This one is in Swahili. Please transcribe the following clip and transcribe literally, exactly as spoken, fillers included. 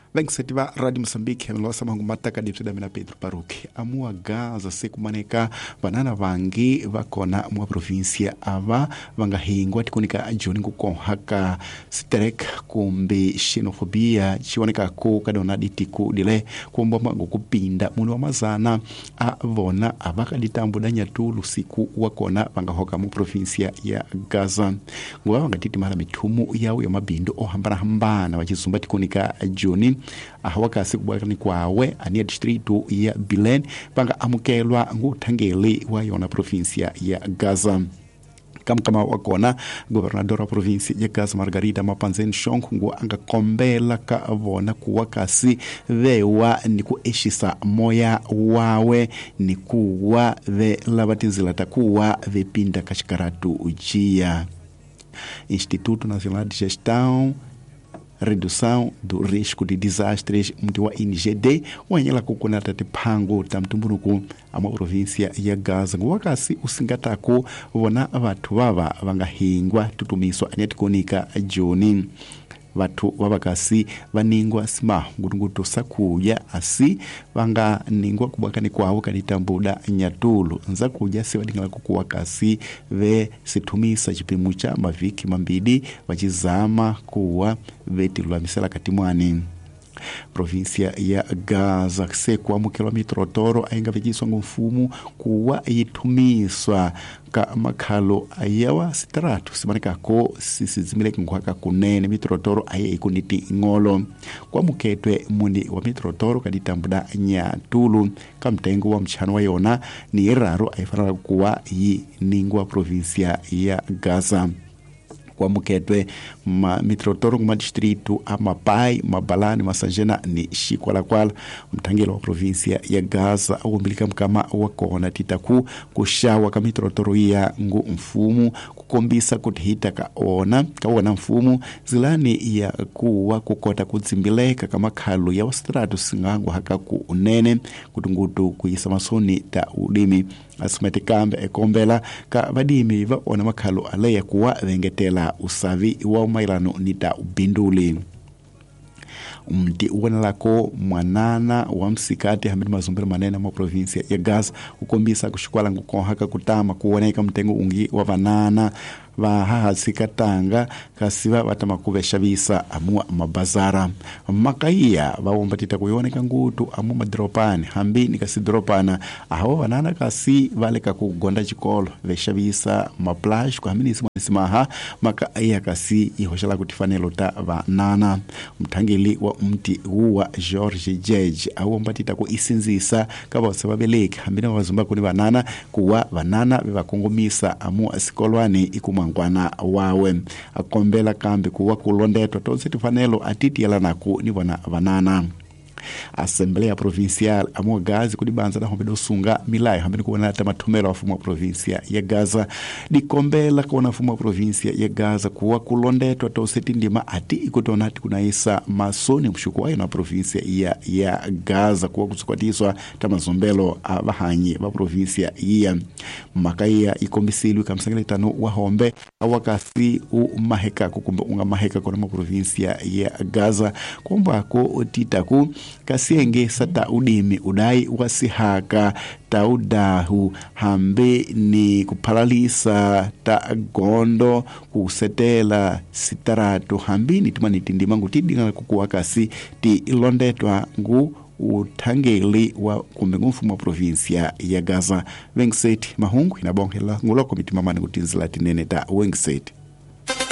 Vensetiva Radio Moçambique losa mangu mataka dipsida mina Pedro Paruki amua Gaza seku maneka banana vangi vakona mwa provincia ava vanga hingwa tikunika ajoni kukonhaka sterek kumbe xenofobia chiwaneka ko kadonadi tiku dile kumba mangu kupinda munu wa mazana a vona avaka ditambuda nyatulu siku wakona vanga hoka mu provincia ya Gaza ngwa vanga titi mala mitumu yawe ya mabindu ohambana hambana wachizumba tikunika ajoni ahawaka sikubwakani kwawe ania distrito ya Bilen panga amukelwa nguthangeli wa yona provincia ya Gaza. Kama kama wakona gobernadora provinsi ya Gaza Margarita Mapanzen Shong ngu anga kombela ka vona kuwakasi vewa ni kueshisa moya wawe ni kuwa ve labatinzila takuwa ve pinda kashikaratu ujia. Instituto Nacional de Gestão Redução do Risco de Desastres mtiwa I N G D wanyela kukunata tipango tamtumburuku ama provincia ya Gaza wakasi usingatako vona vatu vava vanga hingwa tutumiswa anetikonika joni vatu wabakasi vaningwa sima ngutunguto sakuya asi vanga ningwa kubakani kwawo kanitambuda nyatulu nza kuja se wadingala kukuwakasi ve situmisa chipimu cha maviki mambidi wachizama kuwa vetilwa misala katimwani. Provincia ya Gaza sekwa mukelo mitrotoro ainga vejiswa ngumfumu kuwa yitumiswa ka makalo ayawa sitaratu simanika ko sisizimileke ngwaka kunene mitrotoro aye ikuniti ngolo kwa muketwe mundi wa mitrotoro kaditambuda nyatulu kamtengo wa mchano wa yona ni eraro aifanala kuwa yi ningwa provincia ya Gaza. Kwa muketwe ma mitrotoro ma distrito amapai mabalani masanjena ni shikwala kwala mtangelo wa provincia ya Gaza au mbilika mkama wakona titaku kushawa ka mitrotoro ya ngu mfumu kukombisa kutihita kaona kaona mfumu zilani ya kuwa kukota kuzimbileka kama kalu ya wastratu singangu haka ku unene kutungutu kuyisa masoni ta udimi asumete kambe ekombela ka vadimi va ona makalo aleya kuwa vengetela usavi wa umailano nita ubinduli. Umti uwanalako mwanana wa msikati hamidi mazumbele manena mwa provincia ya Gaza ukombisa kushikwala ngukonhaka kutama kuwaneka mtengu ungi wa vanana vahaha sikatanga kasiva vatamakuvesha visa amua mabazara makaiya vawombatita kuyoneka ngutu amu madropani hambi nikasidropana ahawa vanana kasi valeka kugonda chikolo vesha visa maplash kwa hamini isimu isimaha makaiya kasi ihoshala kutifanelo ta vanana. Mtangeli wa mti huwa George Jeje awombatita ku isinzisa kaba wasababeleke hambi na wazumba kuni vanana kuwa vanana vivakongomisa amu asikolwani ikuma ngwana wawe akombela kambi kuwa kulondetwa tonse tifanelo atiti yala naku ni wana vanana. Assemblea Provincial amua Gaza kudibanza na hombedo sunga milai hambini kuwana hata matumela wa fumu wa provincia ya Gaza di kombela kuwana fumu wa provincia ya Gaza kuwa kulondetwa toseti ndima ati ikutona hati kuna isa masoni mshukuwayo na provincia ya, ya Gaza kuwa kusukwatiswa tamazombelo vahanyi wa provincia ya makaya ikombisilu kamsangile tano wa hombe awakasi umaheka kukumba unga maheka kuna provincia ya Gaza kumba ako titaku kasienge sata udimi udai wasihaka taudahu hambe ni kupalalisa ta gondo kusetela sitaratu hambi ni tumani tindimangu tidinga kukuwakasi ti ilondetwa ngu utangeli wa kumbengu mfumu wa provincia ya Gaza. Wengseti mahungu inabongela nguloko mitimamani kutinzila tinene ta Wengseti.